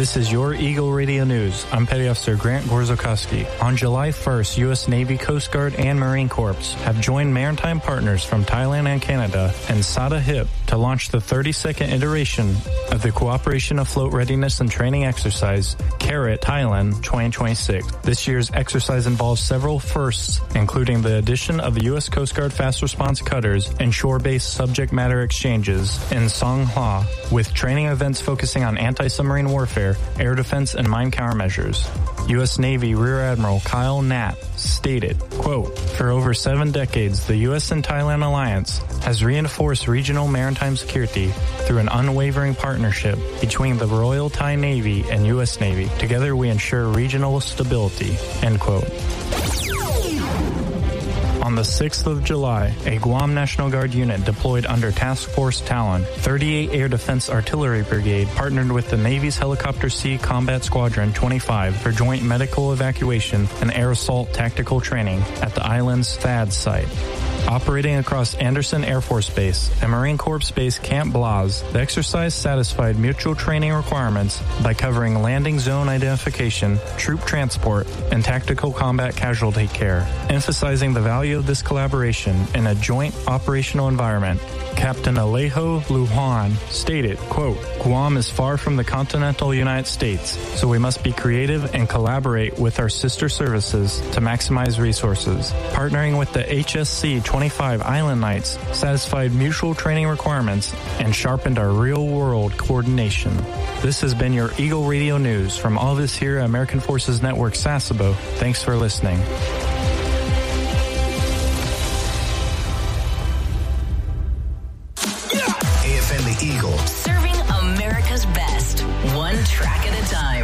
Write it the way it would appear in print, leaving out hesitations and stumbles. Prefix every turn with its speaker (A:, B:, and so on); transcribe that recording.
A: This is your Eagle Radio News. I'm Petty Officer Grant Gorzokowski. On July 1st, U.S. Navy, Coast Guard, and Marine Corps have joined maritime partners from Thailand and Canada and SADA HIP to launch the 32nd iteration of the Cooperation Afloat Readiness and Training Exercise, CARET Thailand 2026. This year's exercise involves several firsts, including the addition of the U.S. Coast Guard Fast Response Cutters and shore-based subject matter exchanges in Songhua, with training events focusing on anti-submarine warfare, air defense, and mine countermeasures. U.S. Navy Rear Admiral Kyle Knapp stated, quote, "For over 7 decades, the U.S. and Thailand alliance has reinforced regional maritime security through an unwavering partnership between the Royal Thai Navy and U.S. Navy. Together we ensure regional stability," end quote. On the 6th of July, a Guam National Guard unit deployed under Task Force Talon, 38 Air Defense Artillery Brigade partnered with the Navy's Helicopter Sea Combat Squadron 25 for joint medical evacuation and air assault tactical training at the island's THAAD site. Operating across Andersen Air Force Base and Marine Corps Base Camp Blaz, the exercise satisfied mutual training requirements by covering landing zone identification, troop transport, and tactical combat casualty care. Emphasizing the value of this collaboration in a joint operational environment, Captain Alejo Lujan stated, quote, "Guam is far from the continental United States, so we must be creative and collaborate with our sister services to maximize resources. Partnering with the HSC 25 Island Knights satisfied mutual training requirements and sharpened our real-world coordination." This has been your Eagle Radio News from all of us here at American Forces Network Sasebo. Thanks for listening.
B: AFM The Eagle.
C: Serving America's best, one track at a time.